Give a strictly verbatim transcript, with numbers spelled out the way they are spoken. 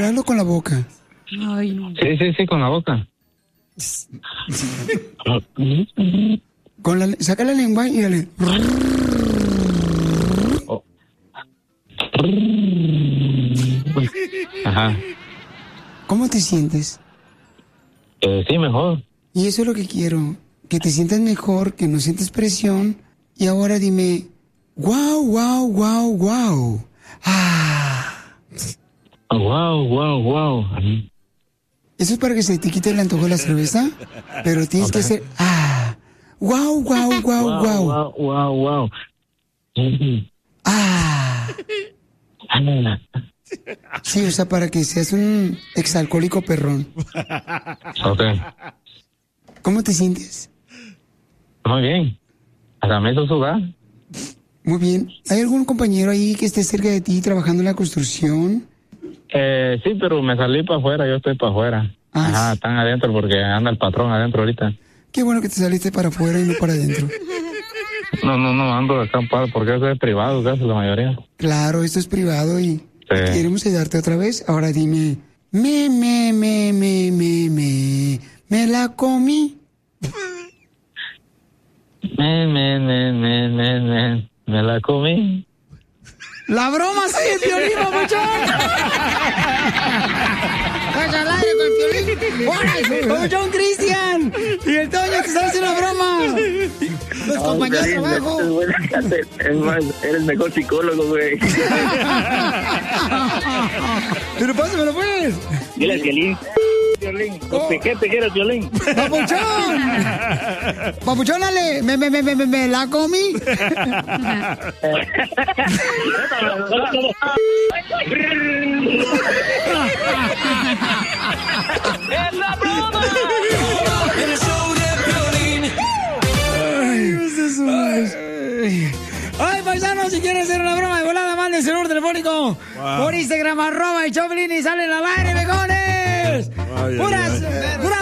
pero hazlo con la boca. Ay, no. Sí, sí, sí, con la boca. Con la, saca la lengua y dale. Oh. Ajá. ¿Cómo te sientes? Eh, sí, mejor. Y eso es lo que quiero, que te sientas mejor, que no sientes presión. Y ahora dime, wow, wow, wow, wow. Ah. Wow, wow, wow. Eso es para que se te quite el antojo de la cerveza, pero tienes okay. que hacer, ah. Wow, wow, wow, wow. Wow, wow, wow. Ah. Sí, o sea, para que seas un exalcohólico perrón. Ok. ¿Cómo te sientes? Muy bien. Hasta me hizo sudar. Muy bien. ¿Hay algún compañero ahí que esté cerca de ti trabajando en la construcción? Eh, sí, pero me salí para afuera, yo estoy para afuera. Ah, Ajá, sí. Están adentro porque anda el patrón adentro ahorita. Qué bueno que te saliste para afuera y no para adentro. No, no, no, ando de acampar porque eso es privado, casi la mayoría. Claro, esto es privado y sí. Queremos ayudarte otra vez. Ahora dime, me, me, me, me, me, me, me la comí. Me, me, me, me, me, me, me la comí. ¡La broma soy el Piolín, papuchón! ¡Estás al aire con el Piolín! ¡Hola, papuchón Cristian! ¡Y el Toño te está haciendo una broma! ¡Los no, compañeros de trabajo! Es más, eres mejor psicólogo, güey. ¡Pero pásamelo, pues! Dile al Piolín. Piolín. Oh. ¿Qué te quieres, Piolín? ¡Papuchón! ¡Papuchón, dale! ¡Me, me, me, me, me la comí! ¡Es la broma! ¡El show de Piolín! ¡Ay, ese es un... ¡Ay, paisanos! Si quieren hacer una broma de volada, manden su número telefónico wow. por Instagram, arroba el Choplin y salen al aire, begones. Puras, puras